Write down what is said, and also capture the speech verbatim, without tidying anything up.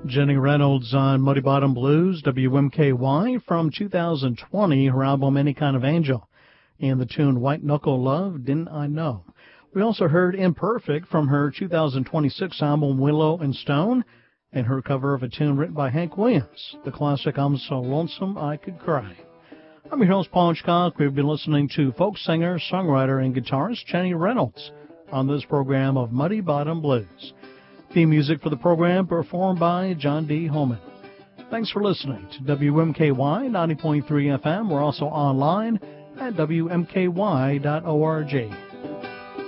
Jenny Reynolds on Muddy Bottom Blues, W M K Y, from two thousand twenty, her album Any Kind of Angel, and the tune White Knuckle Love, Didn't I Know. We also heard Imperfect from her two thousand twenty-six album Willow and Stone, and her cover of a tune written by Hank Williams, the classic I'm So Lonesome I Could Cry. I'm your host, Paul Hitchcock. We've been listening to folk singer, songwriter, and guitarist Jenny Reynolds on this program of Muddy Bottom Blues. Theme music for the program performed by John D. Holman. Thanks for listening to W M K Y ninety point three F M. We're also online at W M K Y dot org.